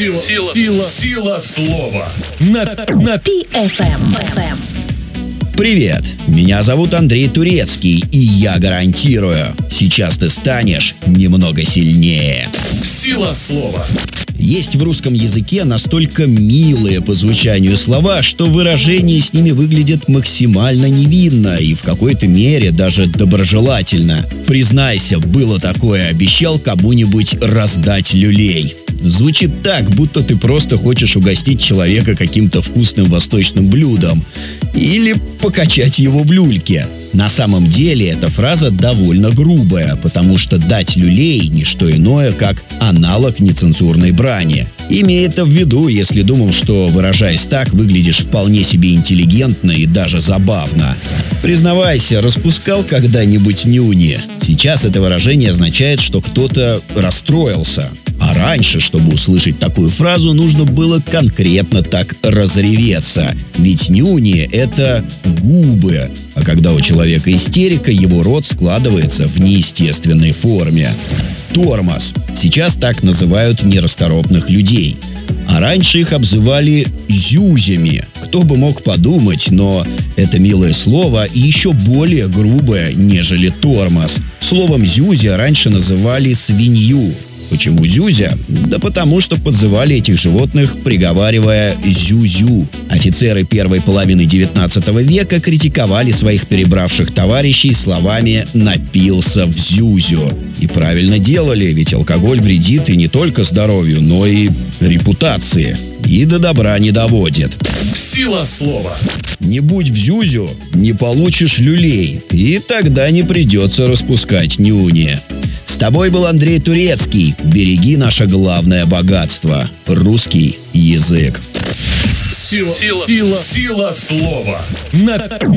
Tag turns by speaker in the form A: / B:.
A: Сила слова. На
B: PFM.
C: Привет, меня зовут Андрей Турецкий, и я гарантирую, сейчас ты станешь немного сильнее.
A: Сила слова.
C: Есть в русском языке настолько милые по звучанию слова, что выражение с ними выглядит максимально невинно и в какой-то мере даже доброжелательно. Признайся, было такое, обещал кому-нибудь раздать люлей. Звучит так, будто ты просто хочешь угостить человека каким-то вкусным восточным блюдом или покачать его в люльке. На самом деле эта фраза довольно грубая, потому что дать люлей – не что иное, как аналог нецензурной брани. Имей это в виду, если думал, что, выражаясь так, выглядишь вполне себе интеллигентно и даже забавно. Признавайся, распускал когда-нибудь нюни? Сейчас это выражение означает, что кто-то расстроился. А раньше, чтобы услышать такую фразу, нужно было конкретно так разреветься. Ведь нюни – это губы. А когда у человека истерика, его рот складывается в неестественной форме. Тормоз. Сейчас так называют нерасторопных людей. А раньше их обзывали зюзями. Кто бы мог подумать, но это милое слово еще более грубое, нежели тормоз. Словом зюзя раньше называли свинью. Почему зюзя? Да потому что подзывали этих животных, приговаривая «зю-зю». Офицеры первой половины 19 века критиковали своих перебравших товарищей словами «напился в зюзю». И правильно делали, ведь алкоголь вредит и не только здоровью, но и репутации. И до добра не доводит.
A: Сила слова.
C: Не будь в зюзю, не получишь люлей, и тогда не придется распускать нюни. С тобой был Андрей Турецкий. Береги наше главное богатство – русский язык.
A: Сила слова. На